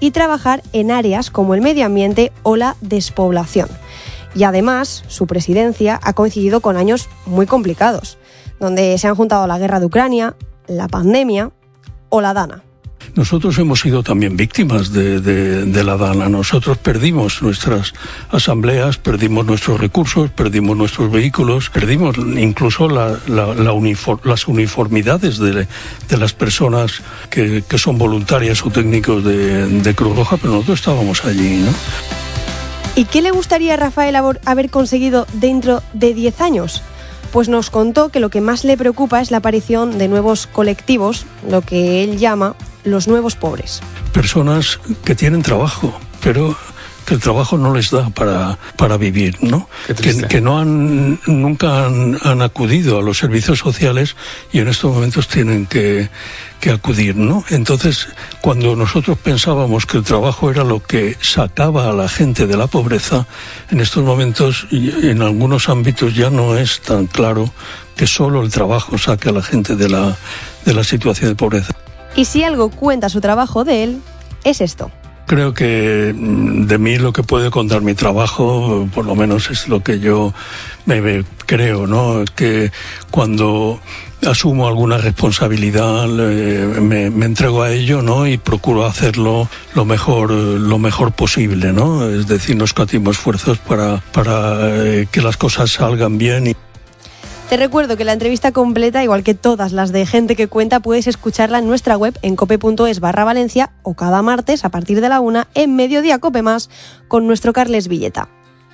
y trabajar en áreas como el medio ambiente o la despoblación. Y además, su presidencia ha coincidido con años muy complicados, donde se han juntado la guerra de Ucrania, la pandemia o la Dana. Nosotros hemos sido también víctimas de la Dana. Nosotros perdimos nuestras asambleas, perdimos nuestros recursos, perdimos nuestros vehículos, perdimos incluso las uniformidades de las personas que son voluntarias o técnicos de Cruz Roja, pero nosotros estábamos allí, ¿no? ¿Y qué le gustaría a Rafael haber conseguido dentro de 10 años? Pues nos contó que lo que más le preocupa es la aparición de nuevos colectivos, lo que él llama los nuevos pobres. Personas que tienen trabajo, pero que el trabajo no les da para vivir, ¿no? Que nunca han acudido a los servicios sociales y en estos momentos tienen que acudir, ¿no? Entonces, cuando nosotros pensábamos que el trabajo era lo que sacaba a la gente de la pobreza, en estos momentos, en algunos ámbitos ya no es tan claro que solo el trabajo saque a la gente de la situación de pobreza. Y si algo cuenta su trabajo de él, es esto. Creo que de mí lo que puede contar mi trabajo, por lo menos es lo que yo creo, ¿no? Que cuando asumo alguna responsabilidad me entrego a ello, ¿no? Y procuro hacerlo lo mejor posible, ¿no? Es decir, no escatimo esfuerzos para que las cosas salgan bien. Te recuerdo que la entrevista completa, igual que todas las de Gente que Cuenta, puedes escucharla en nuestra web en cope.es/Valencia o cada martes a partir de la 1 en Mediodía Cope Más con nuestro Carles Villeta.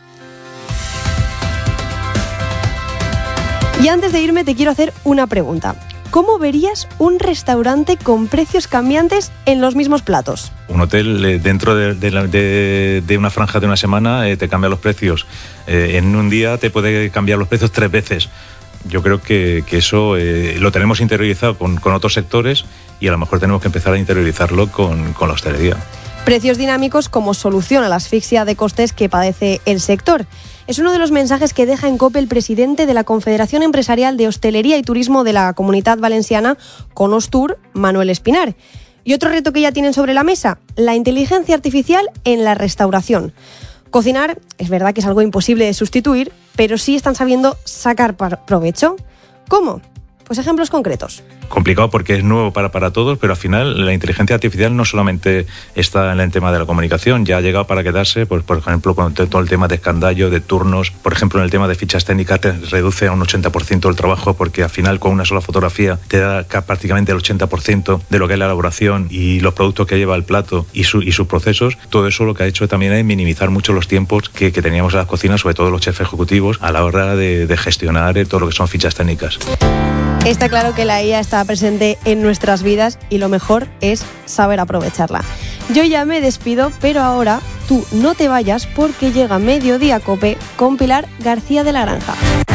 Y antes de irme te quiero hacer una pregunta. ¿Cómo verías un restaurante con precios cambiantes en los mismos platos? Un hotel dentro de una franja de una semana te cambia los precios. En un día te puede cambiar los precios 3 veces. Yo creo que eso lo tenemos interiorizado con otros sectores y a lo mejor tenemos que empezar a interiorizarlo con la hostelería. Precios dinámicos como solución a la asfixia de costes que padece el sector. Es uno de los mensajes que deja en COPE el presidente de la Confederación Empresarial de Hostelería y Turismo de la Comunitat Valenciana, Conostur, Manuel Espinar. Y otro reto que ya tienen sobre la mesa, la inteligencia artificial en la restauración. Cocinar es verdad que es algo imposible de sustituir, pero sí están sabiendo sacar provecho. ¿Cómo? Pues ejemplos concretos. Complicado porque es nuevo para todos, pero al final la inteligencia artificial no solamente está en el tema de la comunicación, ya ha llegado para quedarse, pues por ejemplo, con todo el tema de escandallo, de turnos, por ejemplo, en el tema de fichas técnicas te reduce a un 80% el trabajo porque al final con una sola fotografía te da prácticamente el 80% de lo que es la elaboración y los productos que lleva el plato y sus procesos. Todo eso lo que ha hecho también es minimizar mucho los tiempos que teníamos en las cocinas, sobre todo los chefs ejecutivos, a la hora de gestionar todo lo que son fichas técnicas. Está claro que la IA está presente en nuestras vidas y lo mejor es saber aprovecharla. Yo ya me despido, pero ahora tú no te vayas porque llega Mediodía Cope con Pilar García de la Granja.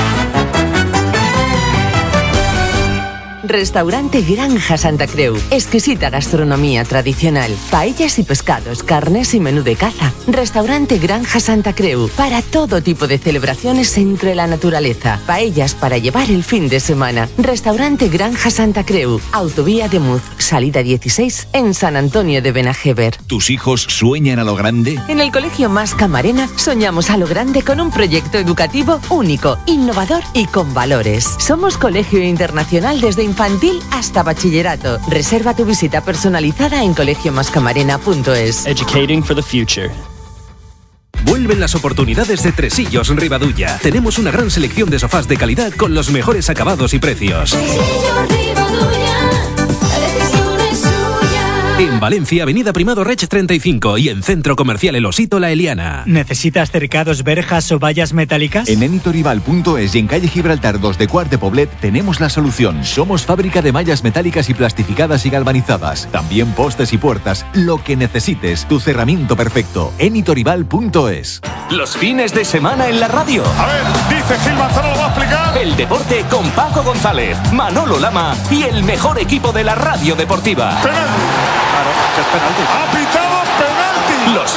Restaurante Granja Santa Creu. Exquisita gastronomía tradicional. Paellas y pescados, carnes y menú de caza. Restaurante Granja Santa Creu. Para todo tipo de celebraciones entre la naturaleza. Paellas para llevar el fin de semana. Restaurante Granja Santa Creu. Autovía de Muz, salida 16 en San Antonio de Benajever. ¿Tus hijos sueñan a lo grande? En el Colegio Mas Camarena soñamos a lo grande con un proyecto educativo único, innovador y con valores. Somos colegio internacional desde infantil hasta bachillerato. Reserva tu visita personalizada en colegiomascamarena.es. Educating for the future. Vuelven las oportunidades de Tresillos Ribadulla. Tenemos una gran selección de sofás de calidad con los mejores acabados y precios. Tresillos Ribadulla, la decisión es suya. En Valencia, Avenida Primado Reig 35 y en Centro Comercial El Osito La Eliana. ¿Necesitas cercados, verjas o vallas metálicas? En enitorival.es y en calle Gibraltar 2 de Quart de Poblet tenemos la solución. Somos fábrica de mallas metálicas y plastificadas y galvanizadas. También postes y puertas. Lo que necesites. Tu cerramiento perfecto. enitorival.es. Los fines de semana en la radio. A ver, dice Gil Manzano, lo va a explicar. El deporte con Paco González, Manolo Lama y el mejor equipo de la radio deportiva. Penalti. Claro, es penalti. Ha pitado penalti. Los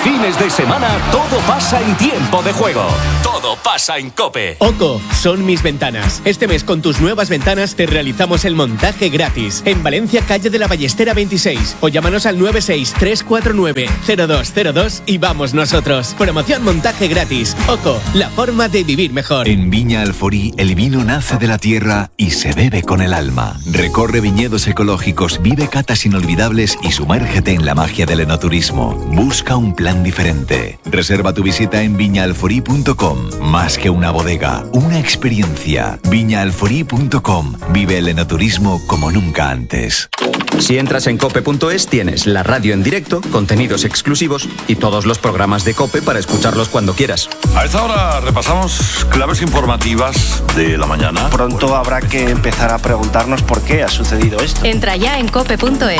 fines de semana todo pasa en Tiempo de Juego. Todo pasa en COPE. Oco, son mis ventanas. Este mes con tus nuevas ventanas te realizamos el montaje gratis. En Valencia, calle de la Ballestera 26. O llámanos al 963490202 y vamos nosotros. Promoción montaje gratis. Oco, la forma de vivir mejor. En Viña Alforí, el vino nace de la tierra y se bebe con el alma. Recorre viñedos ecológicos, vive catas inolvidables y sumérgete en la magia del enoturismo. Busca un plan diferente. Reserva tu visita en viñaalforí.com. Más que una bodega, una experiencia. viñaalforí.com. Vive el enoturismo como nunca antes. Si entras en cope.es tienes la radio en directo, contenidos exclusivos y todos los programas de COPE para escucharlos cuando quieras. A esta hora repasamos claves informativas de la mañana. Pronto habrá que empezar a preguntarnos por qué ha sucedido esto. Entra ya en cope.es.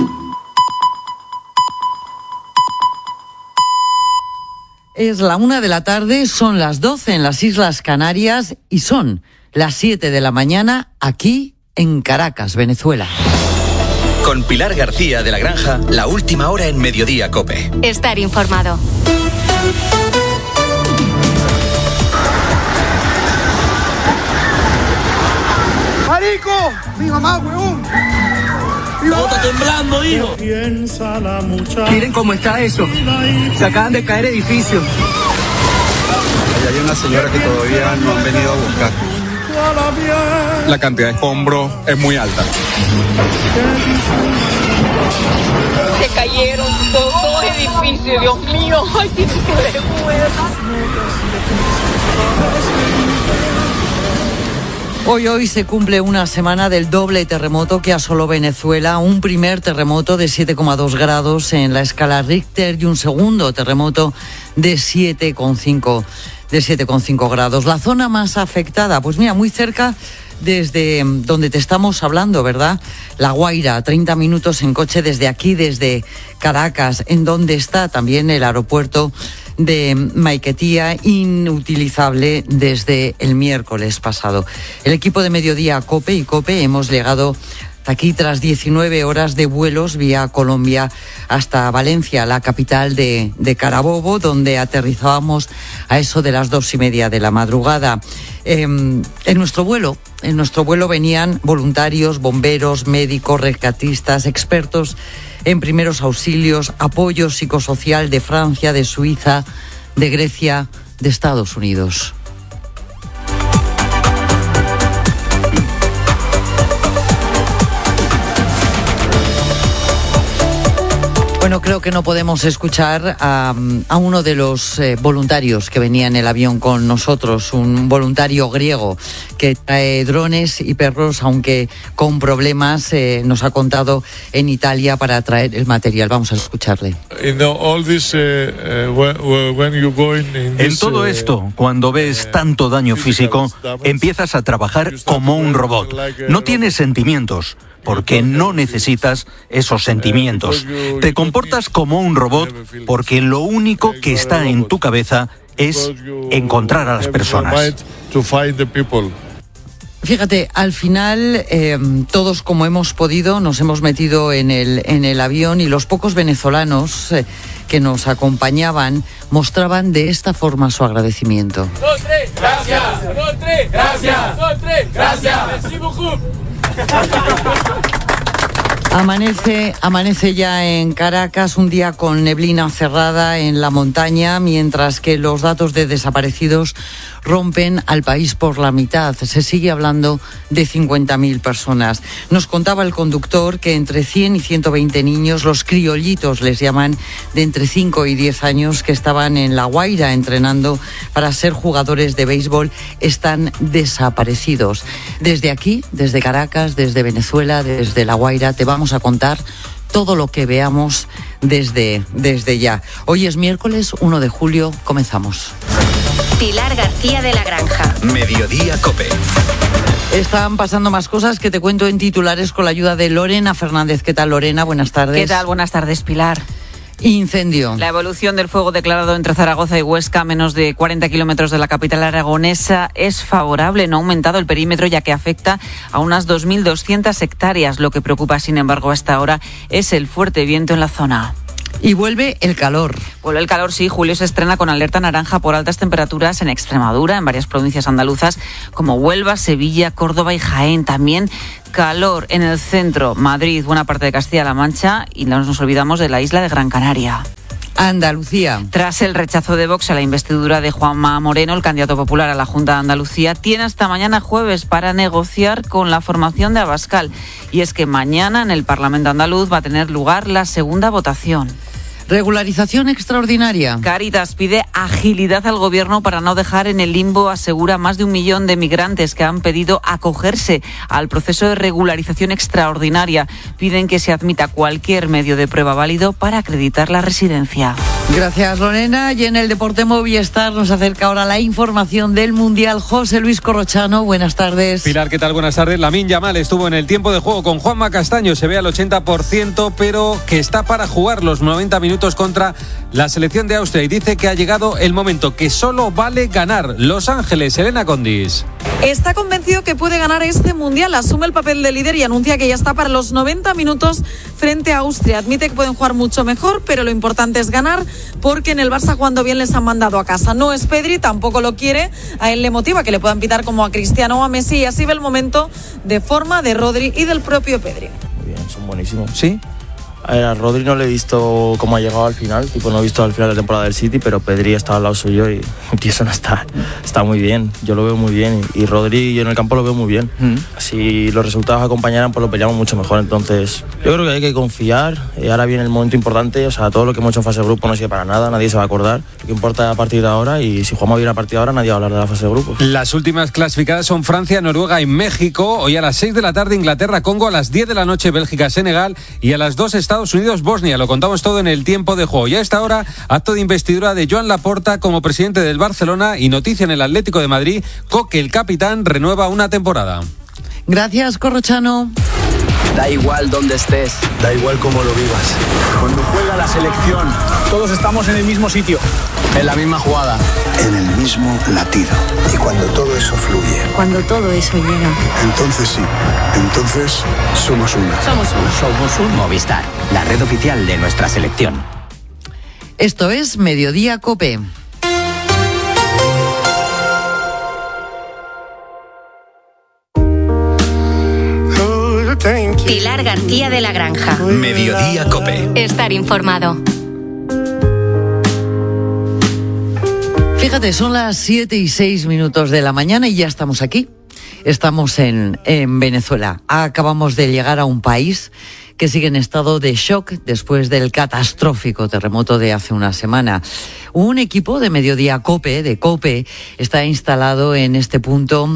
Es la 1 de la tarde, son las 12 en las Islas Canarias y son las 7 de la mañana aquí en Caracas, Venezuela. Con Pilar García de la Granja, la última hora en Mediodía COPE. Estar informado. ¡Marico! ¡Mi mamá, huevón! ¿Cómo está temblando, hijo? Miren cómo está eso. Se acaban de caer edificios. Hay una señora que todavía no han venido a buscar. La cantidad de escombros es muy alta. Se cayeron dos edificios, Dios mío. Ay, qué vergüenza. Hoy se cumple una semana del doble terremoto que asoló Venezuela, un primer terremoto de 7,2 grados en la escala Richter y un segundo terremoto de 7,5 grados. La zona más afectada, pues mira, muy cerca desde donde te estamos hablando, ¿verdad? La Guaira, 30 minutos en coche desde aquí, desde Caracas, en donde está también el aeropuerto de Maiquetía, inutilizable desde el miércoles pasado. El equipo de Mediodía COPE y COPE hemos llegado aquí tras 19 horas de vuelos vía Colombia hasta Valencia, la capital de Carabobo, donde aterrizábamos a eso de las 2:30 de la madrugada. En nuestro vuelo venían voluntarios, bomberos, médicos, rescatistas, expertos en primeros auxilios, apoyo psicosocial de Francia, de Suiza, de Grecia, de Estados Unidos. Bueno, creo que no podemos escuchar a uno de los voluntarios que venía en el avión con nosotros, un voluntario griego que trae drones y perros, aunque con problemas, nos ha contado en Italia para traer el material. Vamos a escucharle. En todo esto, cuando ves tanto daño físico, empiezas a trabajar como un robot. No tienes sentimientos, porque no necesitas esos sentimientos. Te comportas como un robot porque lo único que está en tu cabeza es encontrar a las personas. Fíjate, al final todos como hemos podido nos hemos metido en el avión y los pocos venezolanos que nos acompañaban mostraban de esta forma su agradecimiento. Gracias, gracias, gracias. Amanece ya en Caracas, un día con neblina cerrada en la montaña, mientras que los datos de desaparecidos rompen al país por la mitad. Se sigue hablando de 50.000 personas. Nos contaba el conductor que entre 100 y 120 niños, los criollitos les llaman, de entre 5 y 10 años, que estaban en La Guaira entrenando para ser jugadores de béisbol, están desaparecidos. Desde aquí, desde Caracas, desde Venezuela, desde La Guaira, te vamos a contar todo lo que veamos desde ya. Hoy es miércoles 1 de julio, comenzamos. Pilar García de la Granja. Mediodía COPE. Están pasando más cosas que te cuento en titulares con la ayuda de Lorena Fernández. ¿Qué tal, Lorena? Buenas tardes. ¿Qué tal? Buenas tardes, Pilar. Incendio. La evolución del fuego declarado entre Zaragoza y Huesca, a menos de 40 kilómetros de la capital aragonesa, es favorable. No ha aumentado el perímetro, ya que afecta a unas 2.200 hectáreas. Lo que preocupa, sin embargo, hasta ahora es el fuerte viento en la zona. Y vuelve el calor. Vuelve el calor, sí. Julio se estrena con alerta naranja por altas temperaturas en Extremadura, en varias provincias andaluzas como Huelva, Sevilla, Córdoba y Jaén. También calor en el centro, Madrid, buena parte de Castilla-La Mancha, y no nos olvidamos de la isla de Gran Canaria. Andalucía. Tras el rechazo de Vox a la investidura de Juanma Moreno, el candidato popular a la Junta de Andalucía, tiene hasta mañana jueves para negociar con la formación de Abascal. Y es que mañana en el Parlamento andaluz va a tener lugar la segunda votación. Regularización extraordinaria. Cáritas pide agilidad al gobierno para no dejar en el limbo, asegura, más de 1 millón de migrantes que han pedido acogerse al proceso de regularización extraordinaria. Piden que se admita cualquier medio de prueba válido para acreditar la residencia. Gracias, Lorena. Y en el Deporte Movistar nos acerca ahora la información del Mundial. José Luis Corrochano, buenas tardes. Pilar, ¿qué tal? Buenas tardes. Lamine Yamal estuvo en el tiempo de juego con Juanma Castaño. Se ve al 80%, pero que está para jugar los 90 minutos contra la selección de Austria, y dice que ha llegado el momento, que solo vale ganar. Los Ángeles, Elena Condis. Está convencido que puede ganar este Mundial, asume el papel de líder y anuncia que ya está para los 90 minutos frente a Austria. Admite que pueden jugar mucho mejor, pero lo importante es ganar, porque en el Barça jugando bien les han mandado a casa. No es Pedri, tampoco lo quiere, a él le motiva que le puedan pitar como a Cristiano o a Messi, y así ve el momento de forma de Rodri y del propio Pedri. Muy bien, son buenísimos. ¿Sí? A Rodri no le he visto cómo ha llegado al final, no he visto al final de la temporada del City, pero Pedri está al lado suyo y Tyson está muy bien, yo lo veo muy bien, y Rodri yo en el campo lo veo muy bien. Si los resultados acompañaran, pues lo peleamos mucho mejor. Entonces yo creo que hay que confiar, ahora viene el momento importante, todo lo que hemos hecho en fase de grupo no sirve para nada, nadie se va a acordar, lo que importa es a partir de ahora, y si jugamos bien a partir de ahora nadie va a hablar de la fase de grupos. Las últimas clasificadas son Francia, Noruega y México. Hoy a las 6 de la tarde Inglaterra, Congo, a las 10 de la noche Bélgica, Senegal, y a las 2 Estados Unidos, Bosnia. Lo contamos todo en el tiempo de juego. Y a esta hora, acto de investidura de Joan Laporta como presidente del Barcelona, y noticia en el Atlético de Madrid: Coque, el capitán, renueva una temporada. Gracias, Corrochano. Da igual dónde estés, da igual cómo lo vivas. Cuando juega la selección, todos estamos en el mismo sitio, en la misma jugada, en el mismo latido. Y cuando todo eso fluye, cuando todo eso llega, entonces sí, entonces somos una. Somos un Movistar, la red oficial de nuestra selección. Esto es Mediodía COPE. Pilar García de la Granja. Mediodía COPE. Estar informado. Fíjate, son las 7:06 de la mañana y ya estamos aquí. Estamos en Venezuela. Acabamos de llegar a un país que sigue en estado de shock después del catastrófico terremoto de hace una semana. Un equipo de Mediodía COPE, de COPE, está instalado en este punto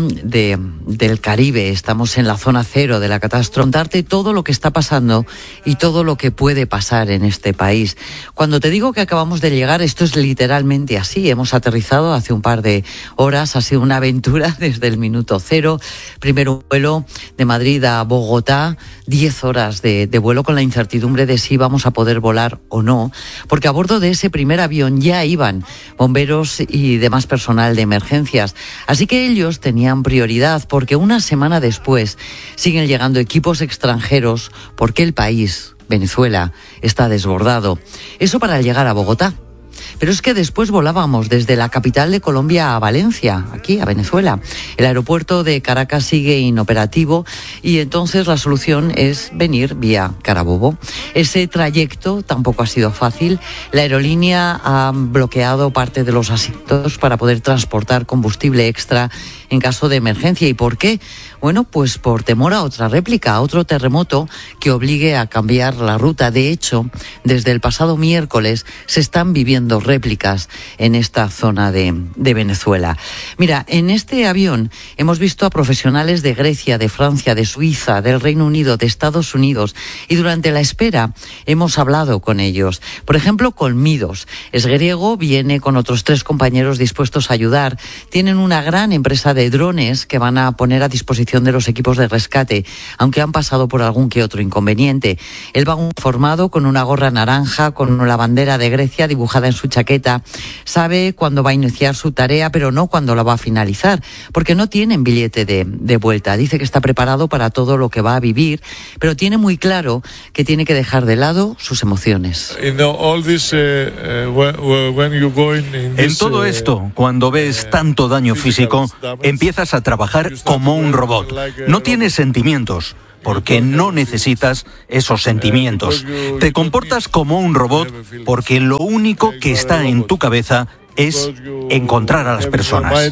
del Caribe. Estamos en la zona cero de la catástrofe. Contarte todo lo que está pasando y todo lo que puede pasar en este país. Cuando te digo que acabamos de llegar, esto es literalmente así. Hemos aterrizado hace un par de horas. Ha sido una aventura desde el minuto cero. Primero un vuelo de Madrid a Bogotá, 10 horas de vuelo con la incertidumbre de si íbamos a poder volar o no, porque a bordo de ese primer avión ya iban bomberos y demás personal de emergencias. Así que ellos tenían prioridad, porque una semana después siguen llegando equipos extranjeros porque el país, Venezuela, está desbordado. Eso para llegar a Bogotá. Pero es que después volábamos desde la capital de Colombia a Valencia, aquí a Venezuela. El aeropuerto de Caracas sigue inoperativo y entonces la solución es venir vía Carabobo. Ese trayecto tampoco ha sido fácil. La aerolínea ha bloqueado parte de los asientos para poder transportar combustible extra en caso de emergencia. ¿Y por qué? Bueno, pues por temor a otra réplica, a otro terremoto que obligue a cambiar la ruta. De hecho, desde el pasado miércoles se están viviendo réplicas en esta zona de Venezuela. Mira, en este avión hemos visto a profesionales de Grecia, de Francia, de Suiza, del Reino Unido, de Estados Unidos, y durante la espera hemos hablado con ellos. Por ejemplo, con Midos. Es griego, viene con otros 3 compañeros dispuestos a ayudar. Tienen una gran empresa de drones que van a poner a disposición de los equipos de rescate, aunque han pasado por algún que otro inconveniente. Él va uniformado con una gorra naranja, con la bandera de Grecia dibujada en su chaqueta chaqueta, sabe cuándo va a iniciar su tarea, pero no cuándo la va a finalizar, porque no tienen billete de vuelta. Dice que está preparado para todo lo que va a vivir, pero tiene muy claro que tiene que dejar de lado sus emociones. En todo esto, cuando ves tanto daño físico, empiezas a trabajar como un robot. No tienes sentimientos, porque no necesitas esos sentimientos. Te comportas como un robot porque lo único que está en tu cabeza es encontrar a las personas.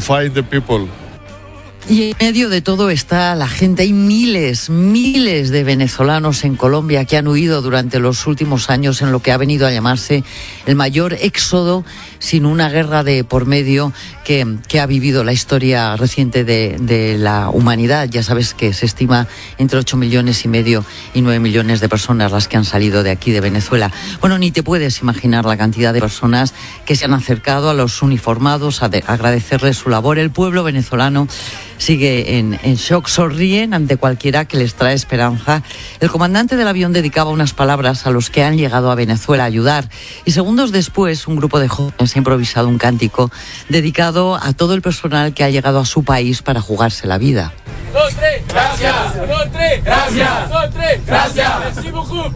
Y en medio de todo está la gente. Hay miles de venezolanos en Colombia que han huido durante los últimos años en lo que ha venido a llamarse el mayor éxodo sin una guerra de por medio que ha vivido la historia reciente de la humanidad. Ya sabes que se estima entre 8,5 millones y 9 millones de personas las que han salido de aquí, de Venezuela. Bueno, ni te puedes imaginar la cantidad de personas que se han acercado a los uniformados a agradecerles su labor. El pueblo venezolano sigue en shock, sonríen ante cualquiera que les trae esperanza. El comandante del avión dedicaba unas palabras a los que han llegado a Venezuela a ayudar, y segundos después un grupo de jóvenes ha improvisado un cántico dedicado a todo el personal que ha llegado a su país para jugarse la vida. 2, 3, gracias. 2, 3, gracias. 2, 3, gracias. Merci beaucoup.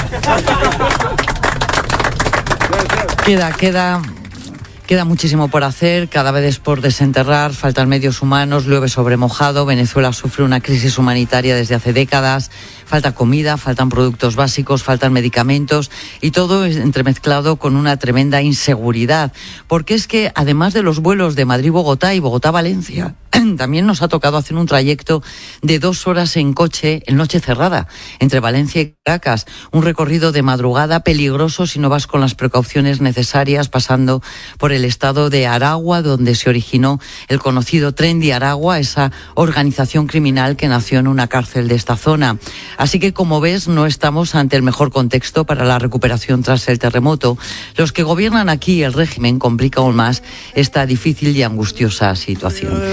Queda muchísimo por hacer, cadáveres por desenterrar, faltan medios humanos, llueve sobre mojado. Venezuela sufre una crisis humanitaria desde hace décadas. Falta comida, faltan productos básicos, faltan medicamentos, y todo es entremezclado con una tremenda inseguridad. Porque es que además de los vuelos de Madrid-Bogotá y Bogotá-Valencia, también nos ha tocado hacer un trayecto de 2 horas en coche en noche cerrada entre Valencia y Caracas. Un recorrido de madrugada peligroso si no vas con las precauciones necesarias, pasando por el estado de Aragua, donde se originó el conocido Tren de Aragua, esa organización criminal que nació en una cárcel de esta zona. Así que, como ves, no estamos ante el mejor contexto para la recuperación tras el terremoto. Los que gobiernan aquí el régimen complican aún más esta difícil y angustiosa situación.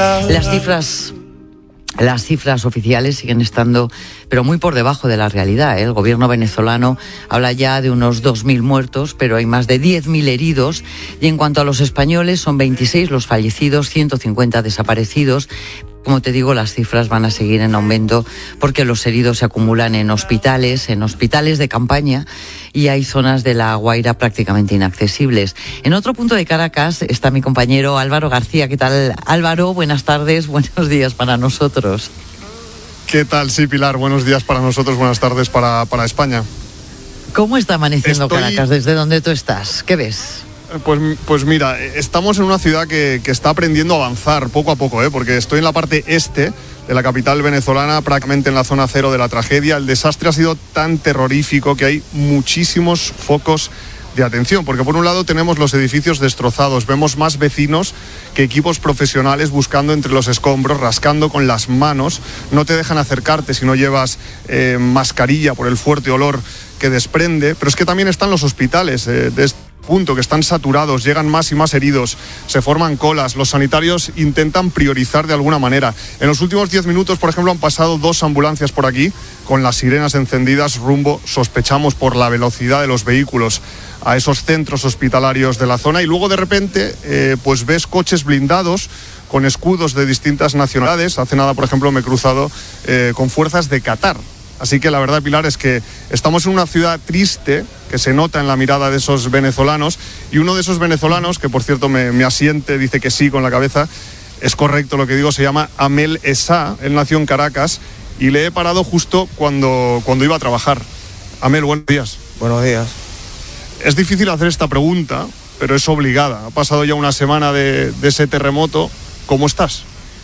Las cifras oficiales siguen estando, pero muy por debajo de la realidad. El gobierno venezolano habla ya de unos 2.000 muertos, pero hay más de 10.000 heridos. Y en cuanto a los españoles, son 26 los fallecidos, 150 desaparecidos. Como te digo, las cifras van a seguir en aumento porque los heridos se acumulan en hospitales de campaña, y hay zonas de La Guaira prácticamente inaccesibles. En otro punto de Caracas está mi compañero Álvaro García. ¿Qué tal, Álvaro? Buenas tardes, buenos días para nosotros. ¿Qué tal? Sí, Pilar, buenos días para nosotros, buenas tardes para España. ¿Cómo está amaneciendo Caracas? ¿Desde dónde tú estás? ¿Qué ves? Pues mira, estamos en una ciudad que está aprendiendo a avanzar poco a poco, porque estoy en la parte este de la capital venezolana, prácticamente en la zona cero de la tragedia. El desastre ha sido tan terrorífico que hay muchísimos focos de atención, porque por un lado tenemos los edificios destrozados, vemos más vecinos que equipos profesionales buscando entre los escombros, rascando con las manos. No te dejan acercarte si no llevas mascarilla por el fuerte olor que desprende. Pero es que también están los hospitales de este punto, que están saturados, llegan más y más heridos, se forman colas, los sanitarios intentan priorizar de alguna manera. En los últimos 10 minutos, por ejemplo, han pasado 2 ambulancias por aquí con las sirenas encendidas rumbo, sospechamos por la velocidad de los vehículos, a esos centros hospitalarios de la zona, y luego de repente pues ves coches blindados con escudos de distintas nacionalidades. Hace nada, por ejemplo, me he cruzado con fuerzas de Qatar. Así que la verdad, Pilar, es que estamos en una ciudad triste, que se nota en la mirada de esos venezolanos, y uno de esos venezolanos, que por cierto me asiente, dice que sí con la cabeza, es correcto lo que digo, se llama Amel Essa. Él nació en Caracas y le he parado justo cuando iba a trabajar. Amel, buenos días. Buenos días. Es difícil hacer esta pregunta, pero es obligada. Ha pasado ya una semana de ese terremoto. ¿Cómo estás?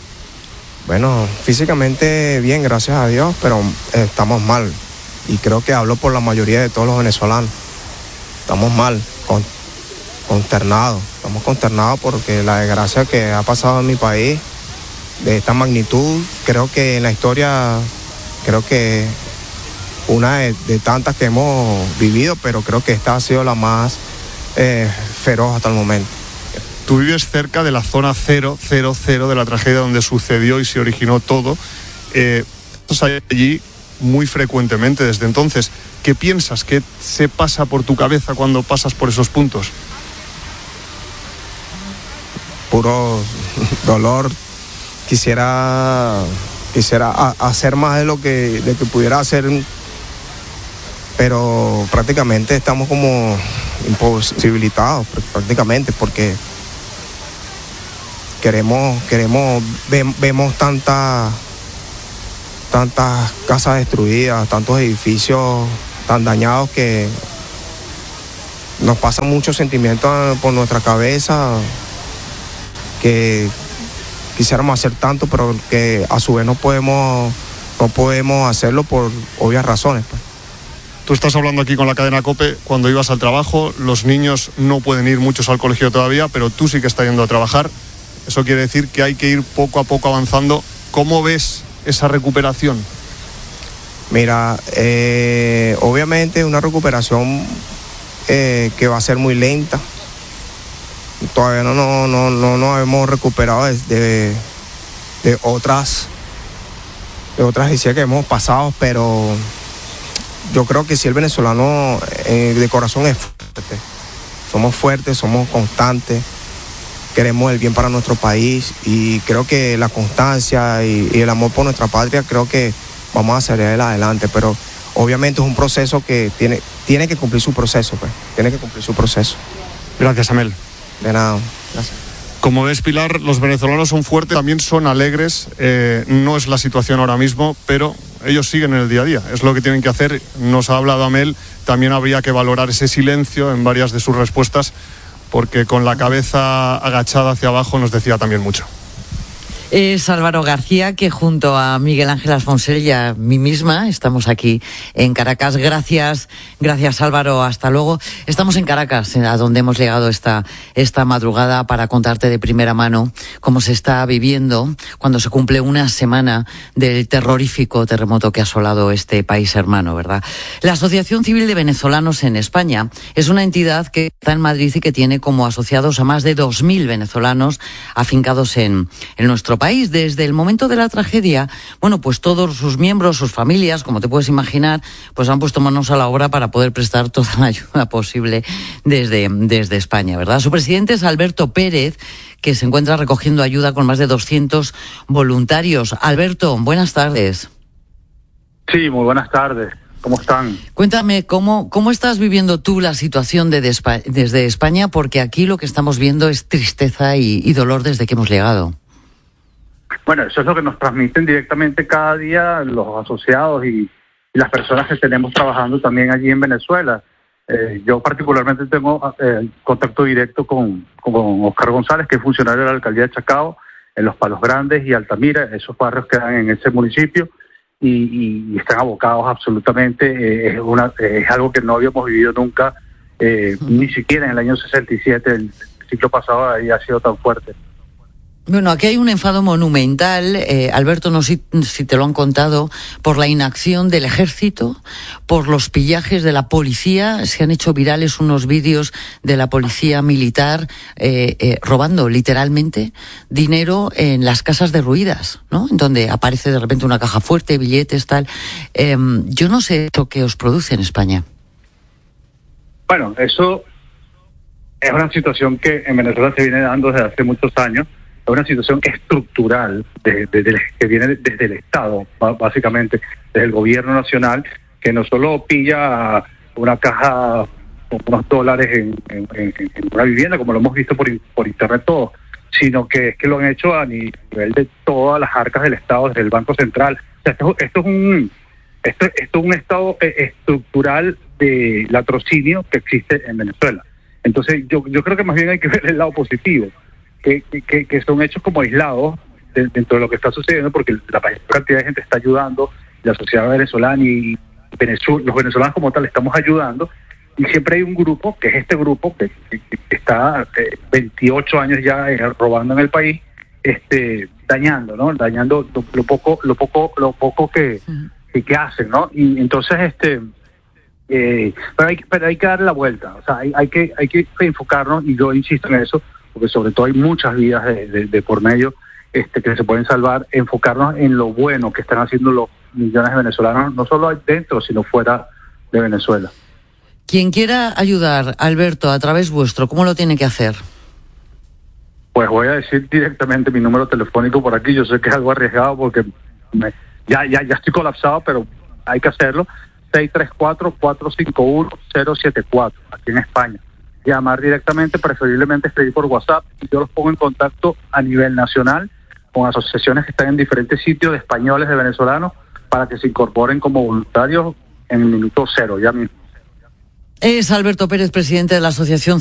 Bueno, físicamente bien, gracias a Dios, pero estamos mal. Y creo que hablo por la mayoría de todos los venezolanos. Estamos mal, consternados. Estamos consternados porque la desgracia que ha pasado en mi país, de esta magnitud, creo que en la historia, creo que una de tantas que hemos vivido, pero creo que esta ha sido la más feroz hasta el momento. Tú vives cerca de la zona 000 de la tragedia donde sucedió y se originó todo. Estás allí muy frecuentemente desde entonces. ¿Qué piensas? ¿Qué se pasa por tu cabeza cuando pasas por esos puntos? puro dolor. Quisiera hacer más de lo que pudiera hacer, pero prácticamente estamos como imposibilitados, prácticamente, porque vemos tantas casas destruidas, tantos edificios tan dañados, que nos pasan muchos sentimientos por nuestra cabeza, que quisiéramos hacer tanto, pero que a su vez no podemos hacerlo por obvias razones, pues. Tú estás hablando aquí con la cadena COPE cuando ibas al trabajo, los niños no pueden ir muchos al colegio todavía, pero tú sí que estás yendo a trabajar. Eso quiere decir que hay que ir poco a poco avanzando. ¿Cómo ves esa recuperación? Mira, obviamente una recuperación que va a ser muy lenta. Todavía no nos hemos recuperado de otras historias que hemos pasado, pero yo creo que si el venezolano de corazón es fuerte. Somos fuertes, somos constantes, queremos el bien para nuestro país, y creo que la constancia y el amor por nuestra patria, creo que vamos a salir adelante, pero obviamente es un proceso que tiene que cumplir su proceso, pues. Tiene que cumplir su proceso. Gracias, Amel. De nada, gracias. Como ves, Pilar, los venezolanos son fuertes, también son alegres. No es la situación ahora mismo, pero ellos siguen en el día a día. Es lo que tienen que hacer. Nos ha hablado Amel, también habría que valorar ese silencio en varias de sus respuestas, porque con la cabeza agachada hacia abajo nos decía también mucho. Es Álvaro García, que junto a Miguel Ángel Asfonsel y a mí misma estamos aquí en Caracas. Gracias Álvaro, hasta luego. Estamos en Caracas, a donde hemos llegado esta madrugada, para contarte de primera mano cómo se está viviendo cuando se cumple una semana del terrorífico terremoto que ha asolado este país hermano, ¿verdad? La Asociación Civil de Venezolanos en España es una entidad que está en Madrid y que tiene como asociados a más de 2.000 venezolanos afincados en nuestro país. Desde el momento de la tragedia, bueno, pues todos sus miembros, sus familias, como te puedes imaginar, pues han puesto manos a la obra para poder prestar toda la ayuda posible desde España, ¿verdad? Su presidente es Alberto Pérez, que se encuentra recogiendo ayuda con más de 200 voluntarios. Alberto, buenas tardes. Sí, muy buenas tardes. ¿Cómo están? Cuéntame, ¿cómo estás viviendo tú la situación desde España? Porque aquí lo que estamos viendo es tristeza y dolor desde que hemos llegado. Bueno, eso es lo que nos transmiten directamente cada día los asociados y las personas que tenemos trabajando también allí en Venezuela. Yo particularmente tengo contacto directo con Oscar González, que es funcionario de la alcaldía de Chacao, en Los Palos Grandes y Altamira. Esos barrios quedan en ese municipio y están abocados absolutamente. Es algo que no habíamos vivido nunca, ni siquiera en el año 67, el ciclo pasado había sido tan fuerte. Bueno, aquí hay un enfado monumental, Alberto, no sé si te lo han contado, por la inacción del ejército, por los pillajes de la policía. Se han hecho virales unos vídeos de la policía militar robando literalmente dinero en las casas derruidas, ¿no? En donde aparece de repente una caja fuerte, billetes, tal. Yo no sé lo que os produce en España. Bueno, eso es una situación que en Venezuela se viene dando desde hace muchos años. Es una situación estructural que viene desde el Estado, básicamente, desde el gobierno nacional, que no solo pilla una caja con unos dólares en una vivienda, como lo hemos visto por internet todo, sino que es que lo han hecho a nivel de todas las arcas del Estado, desde el Banco Central. O sea, esto es un estado estructural de latrocinio que existe en Venezuela. Entonces, yo creo que más bien hay que ver el lado positivo. Que son hechos como aislados dentro de lo que está sucediendo, porque la mayor cantidad de gente está ayudando, la sociedad venezolana y los venezolanos como tal estamos ayudando, y siempre hay un grupo, que es este grupo, que está 28 años ya robando en el país, dañando, ¿no? Dañando lo poco que hacen, ¿no? Y entonces pero hay que darle la vuelta, o sea, hay que enfocarnos, y yo insisto en eso, porque sobre todo hay muchas vidas de por medio que se pueden salvar, enfocarnos en lo bueno que están haciendo los millones de venezolanos, no solo dentro, sino fuera de Venezuela. Quien quiera ayudar, Alberto, a través vuestro, ¿cómo lo tiene que hacer? Pues voy a decir directamente mi número telefónico por aquí. Yo sé que es algo arriesgado porque ya estoy colapsado, pero hay que hacerlo. 634-451-074, aquí en España. Llamar directamente, preferiblemente escribir por WhatsApp, y yo los pongo en contacto a nivel nacional con asociaciones que están en diferentes sitios de españoles, de venezolanos, para que se incorporen como voluntarios en el minuto cero, ya mismo. Es Alberto Pérez, presidente de la Asociación